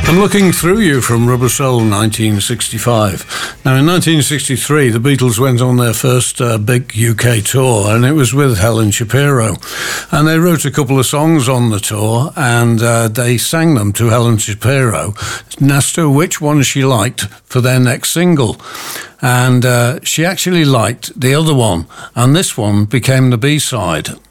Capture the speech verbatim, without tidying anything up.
I'm Looking Through You from Rubber Soul nineteen sixty-five. Now, in nineteen sixty-three, the Beatles went on their first uh, big U K tour, and it was with Helen Shapiro. And they wrote a couple of songs on the tour, and uh, they sang them to Helen Shapiro and asked her which one she liked for their next single. And uh, she actually liked the other one, and this one became the B-side.